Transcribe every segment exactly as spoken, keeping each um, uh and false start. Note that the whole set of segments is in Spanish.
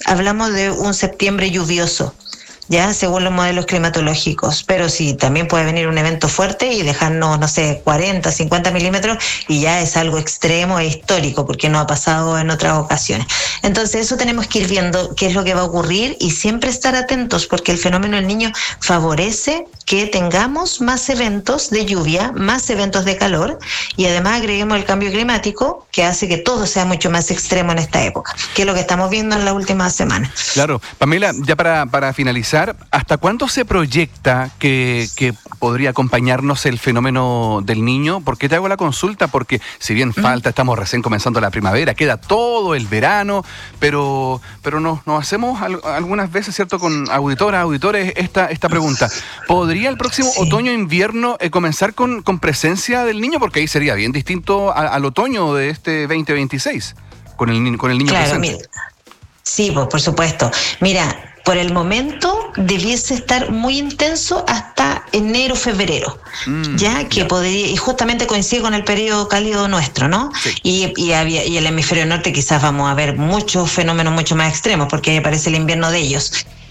hablamos de un septiembre lluvioso, ya según los modelos climatológicos, pero sí, también puede venir un evento fuerte y dejarnos, no sé, cuarenta, cincuenta milímetros, y ya es algo extremo e histórico, porque no ha pasado en otras ocasiones. Entonces eso tenemos que ir viendo qué es lo que va a ocurrir y siempre estar atentos, porque el fenómeno del Niño favorece que tengamos más eventos de lluvia, más eventos de calor, y además agreguemos el cambio climático, que hace que todo sea mucho más extremo en esta época, que es lo que estamos viendo en las últimas semanas. Claro. Pamela, ya para, para finalizar, ¿hasta cuándo se proyecta que, que podría acompañarnos el fenómeno del Niño? ¿Por qué te hago la consulta? Porque si bien falta, estamos recién comenzando la primavera, queda todo el verano, pero, pero nos, nos hacemos al, algunas veces, ¿cierto?, con auditoras, auditores, esta, esta pregunta. ¿Podría el próximo sí. otoño-invierno eh, comenzar con, con presencia del Niño? Porque ahí sería bien distinto a, al otoño de este veinte veintiséis, con el, con el Niño claro, presente. Mira. Sí, pues por supuesto. Mira, por el momento debiese estar muy intenso hasta enero, febrero, mm, ya que yeah. podría, y justamente coincide con el periodo cálido nuestro, ¿no? Sí. Y, y, había, y el hemisferio norte quizás vamos a ver muchos fenómenos mucho más extremos, porque ahí aparece el invierno de ellos.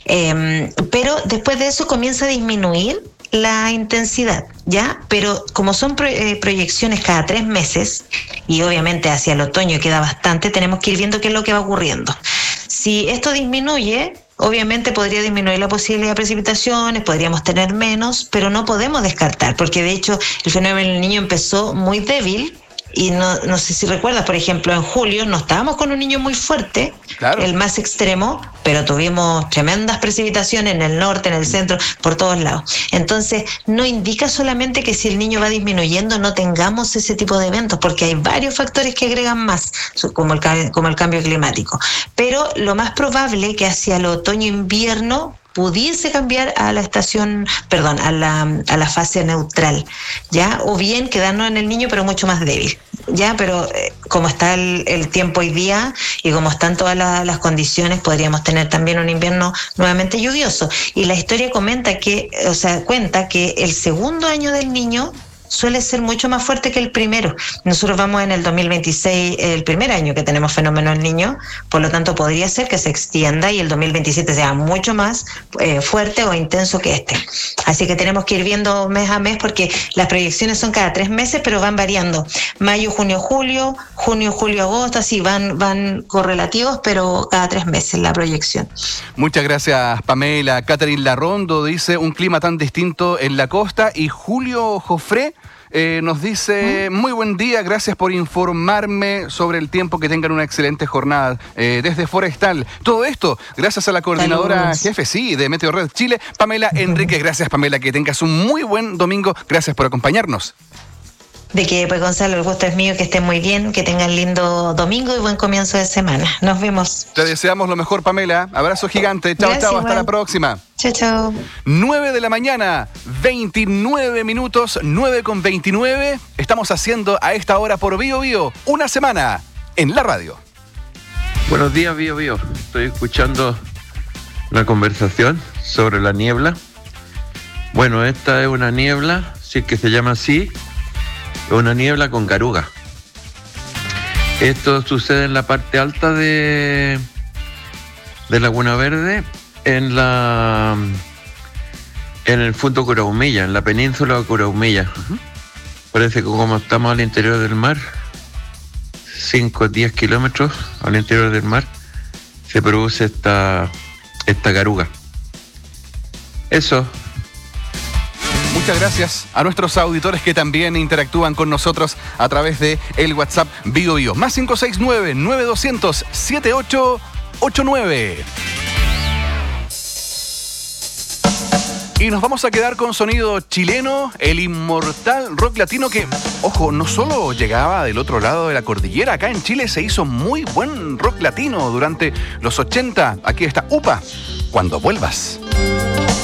Eh, pero después de eso comienza a disminuir la intensidad, ¿ya? Pero como son pro, eh, proyecciones cada tres meses, y obviamente hacia el otoño queda bastante, tenemos que ir viendo qué es lo que va ocurriendo. Si esto disminuye, obviamente podría disminuir la posibilidad de precipitaciones, podríamos tener menos, pero no podemos descartar, porque de hecho el fenómeno del Niño empezó muy débil. Y no, no sé si recuerdas, por ejemplo, en julio no estábamos con un Niño muy fuerte, claro. el más extremo, pero tuvimos tremendas precipitaciones en el norte, en el centro, por todos lados. Entonces, no indica solamente que si el Niño va disminuyendo no tengamos ese tipo de eventos, porque hay varios factores que agregan más, como el, como el cambio climático. Pero lo más probable es que hacia el otoño-invierno pudiese cambiar a la estación, perdón, a la, a la fase neutral, ¿ya? O bien quedarnos en el Niño, pero mucho más débil, ¿ya? Pero eh, como está el, el tiempo hoy día y como están todas la, las condiciones, podríamos tener también un invierno nuevamente lluvioso. Y la historia comenta que, o sea, cuenta que el segundo año del Niño suele ser mucho más fuerte que el primero. Nosotros vamos en el dos mil veintiséis, el primer año que tenemos fenómeno del Niño, por lo tanto podría ser que se extienda y el dos mil veintisiete sea mucho más eh, fuerte o intenso que este. Así que tenemos que ir viendo mes a mes, porque las proyecciones son cada tres meses, pero van variando. Mayo, junio, julio, junio, julio, agosto, así van, van correlativos, pero cada tres meses la proyección. Muchas gracias, Pamela. Catherine Larrondo dice, un clima tan distinto en la costa, y Julio Jofré Eh, nos dice, muy buen día, gracias por informarme sobre el tiempo, que tengan una excelente jornada eh, desde Forestal. Todo esto gracias a la coordinadora Saludos. jefe, sí, de Meteorred Chile, Pamela Enrique. Gracias, Pamela, que tengas un muy buen domingo. Gracias por acompañarnos. De que, pues, Gonzalo, el gusto es mío, que estén muy bien, que tengan lindo domingo y buen comienzo de semana. Nos vemos. Te deseamos lo mejor, Pamela. Abrazo gigante. Chao, Gracias, chao. Hasta igual. la próxima. Chao, chao. nueve de la mañana, veintinueve minutos, nueve con veintinueve. Estamos haciendo a esta hora por Bio Bio una semana en la radio. Buenos días, Bio Bio. Estoy escuchando la conversación sobre la niebla. Bueno, esta es una niebla, si es que se llama así, es una niebla con caruga. Esto sucede en la parte alta de, de Laguna Verde, en la en el Fundo Curaumilla, en la península de Curaumilla. Uh-huh. Parece que como estamos al interior del mar, cinco o diez kilómetros al interior del mar, se produce esta, esta caruga. Eso. Muchas gracias a nuestros auditores que también interactúan con nosotros a través de el WhatsApp Bio Bio. Más cinco seis nueve, nueve dos cero cero, siete ocho ocho nueve. Y nos vamos a quedar con sonido chileno, el inmortal rock latino que, ojo, no solo llegaba del otro lado de la cordillera. Acá en Chile se hizo muy buen rock latino durante los ochenta. Aquí está Upa, Cuando Vuelvas.